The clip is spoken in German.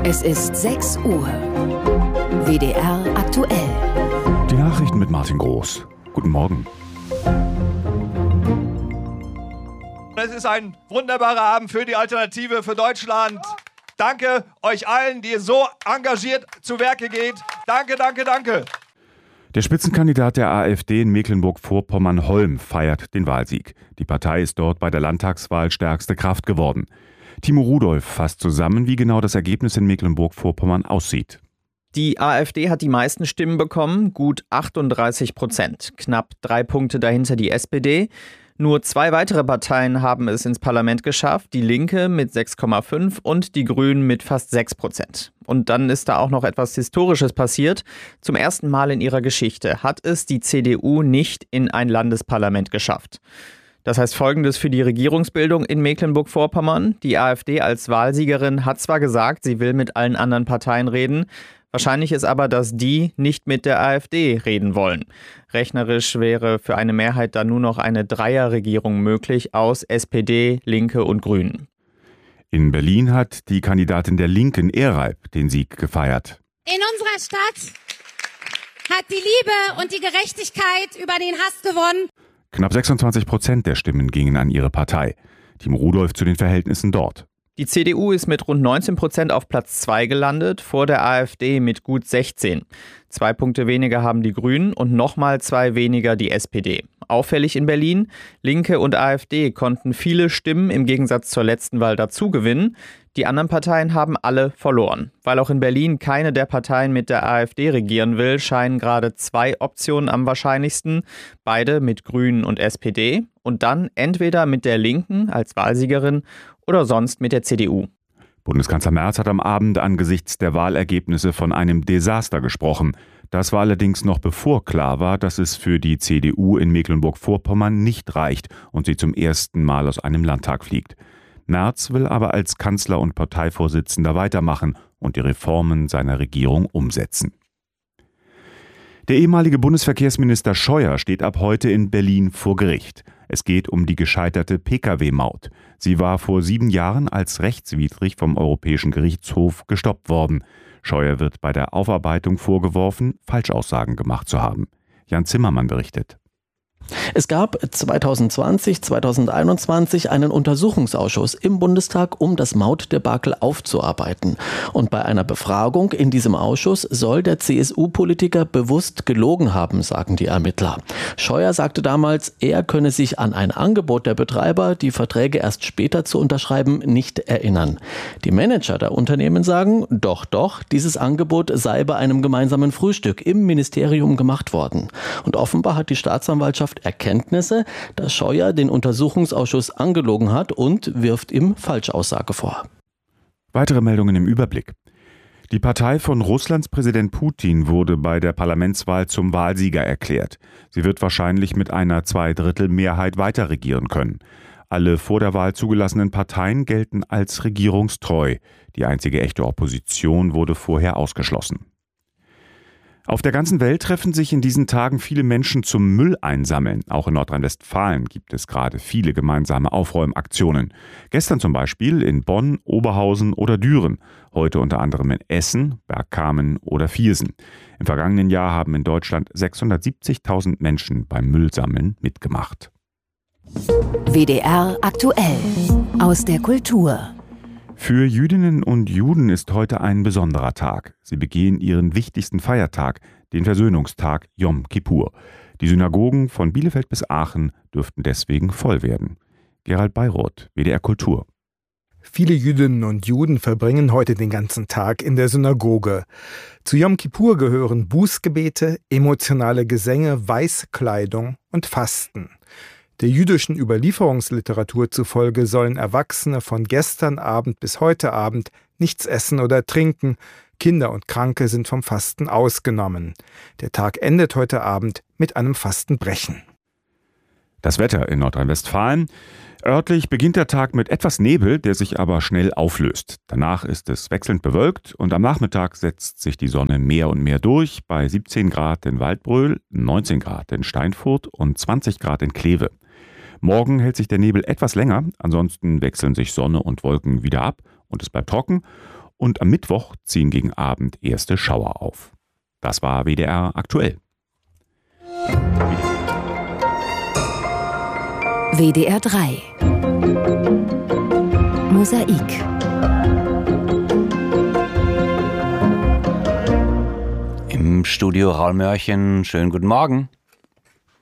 Es ist 6 Uhr. WDR aktuell. Die Nachrichten mit Martin Groß. Guten Morgen. Es ist ein wunderbarer Abend für die Alternative für Deutschland. Danke euch allen, die so engagiert zu Werke geht. Danke, danke, danke. Der Spitzenkandidat der AfD in Mecklenburg-Vorpommern, Holm, feiert den Wahlsieg. Die Partei ist dort bei der Landtagswahl stärkste Kraft geworden. Timo Rudolph fasst zusammen, wie genau das Ergebnis in Mecklenburg-Vorpommern aussieht. Die AfD hat die meisten Stimmen bekommen, gut 38%. Knapp 3 Punkte dahinter die SPD. Nur 2 weitere Parteien haben es ins Parlament geschafft, die Linke mit 6,5 und die Grünen mit fast 6%. Und dann ist da auch noch etwas Historisches passiert. Zum ersten Mal in ihrer Geschichte hat es die CDU nicht in ein Landesparlament geschafft. Das heißt Folgendes für die Regierungsbildung in Mecklenburg-Vorpommern. Die AfD als Wahlsiegerin hat zwar gesagt, sie will mit allen anderen Parteien reden. Wahrscheinlich ist aber, dass die nicht mit der AfD reden wollen. Rechnerisch wäre für eine Mehrheit dann nur noch eine Dreierregierung möglich aus SPD, Linke und Grünen. In Berlin hat die Kandidatin der Linken, Ehrreip, den Sieg gefeiert. In unserer Stadt hat die Liebe und die Gerechtigkeit über den Hass gewonnen. Knapp 26% der Stimmen gingen an ihre Partei. Timo Rudolph zu den Verhältnissen dort. Die CDU ist mit rund 19% auf Platz 2 gelandet, vor der AfD mit gut 16. 2 Punkte weniger haben die Grünen und nochmal 2 weniger die SPD. Auffällig in Berlin, Linke und AfD konnten viele Stimmen im Gegensatz zur letzten Wahl dazu gewinnen. Die anderen Parteien haben alle verloren. Weil auch in Berlin keine der Parteien mit der AfD regieren will, scheinen gerade 2 Optionen am wahrscheinlichsten. Beide mit Grünen und SPD. Und dann entweder mit der Linken als Wahlsiegerin oder sonst mit der CDU. Bundeskanzler Merz hat am Abend angesichts der Wahlergebnisse von einem Desaster gesprochen. Das war allerdings noch bevor klar war, dass es für die CDU in Mecklenburg-Vorpommern nicht reicht und sie zum ersten Mal aus einem Landtag fliegt. Merz will aber als Kanzler und Parteivorsitzender weitermachen und die Reformen seiner Regierung umsetzen. Der ehemalige Bundesverkehrsminister Scheuer steht ab heute in Berlin vor Gericht. Es geht um die gescheiterte Pkw-Maut. Sie war vor 7 Jahren als rechtswidrig vom Europäischen Gerichtshof gestoppt worden. Scheuer wird bei der Aufarbeitung vorgeworfen, Falschaussagen gemacht zu haben. Jan Zimmermann berichtet. Es gab 2020, 2021 einen Untersuchungsausschuss im Bundestag, um das Mautdebakel aufzuarbeiten. Und bei einer Befragung in diesem Ausschuss soll der CSU-Politiker bewusst gelogen haben, sagen die Ermittler. Scheuer sagte damals, er könne sich an ein Angebot der Betreiber, die Verträge erst später zu unterschreiben, nicht erinnern. Die Manager der Unternehmen sagen, doch, dieses Angebot sei bei einem gemeinsamen Frühstück im Ministerium gemacht worden. Und offenbar hat die Staatsanwaltschaft Erkenntnisse, dass Scheuer den Untersuchungsausschuss angelogen hat und wirft ihm Falschaussage vor. Weitere Meldungen im Überblick. Die Partei von Russlands Präsident Putin wurde bei der Parlamentswahl zum Wahlsieger erklärt. Sie wird wahrscheinlich mit einer 2/3 weiter regieren können. Alle vor der Wahl zugelassenen Parteien gelten als regierungstreu. Die einzige echte Opposition wurde vorher ausgeschlossen. Auf der ganzen Welt treffen sich in diesen Tagen viele Menschen zum Müll einsammeln. Auch in Nordrhein-Westfalen gibt es gerade viele gemeinsame Aufräumaktionen. Gestern zum Beispiel in Bonn, Oberhausen oder Düren. Heute unter anderem in Essen, Bergkamen oder Viersen. Im vergangenen Jahr haben in Deutschland 670.000 Menschen beim Müllsammeln mitgemacht. WDR aktuell. Aus der Kultur. Für Jüdinnen und Juden ist heute ein besonderer Tag. Sie begehen ihren wichtigsten Feiertag, den Versöhnungstag Jom Kippur. Die Synagogen von Bielefeld bis Aachen dürften deswegen voll werden. Gerald Beiroth, WDR Kultur. Viele Jüdinnen und Juden verbringen heute den ganzen Tag in der Synagoge. Zu Jom Kippur gehören Bußgebete, emotionale Gesänge, Weißkleidung und Fasten. Der jüdischen Überlieferungsliteratur zufolge sollen Erwachsene von gestern Abend bis heute Abend nichts essen oder trinken. Kinder und Kranke sind vom Fasten ausgenommen. Der Tag endet heute Abend mit einem Fastenbrechen. Das Wetter in Nordrhein-Westfalen. Örtlich beginnt der Tag mit etwas Nebel, der sich aber schnell auflöst. Danach ist es wechselnd bewölkt und am Nachmittag setzt sich die Sonne mehr und mehr durch. Bei 17 Grad in Waldbröl, 19 Grad in Steinfurt und 20 Grad in Kleve. Morgen hält sich der Nebel etwas länger, ansonsten wechseln sich Sonne und Wolken wieder ab und es bleibt trocken. und am Mittwoch ziehen gegen Abend erste Schauer auf. Das war WDR aktuell. WDR 3 Mosaik. Im Studio Raul Mörchen, schönen guten Morgen.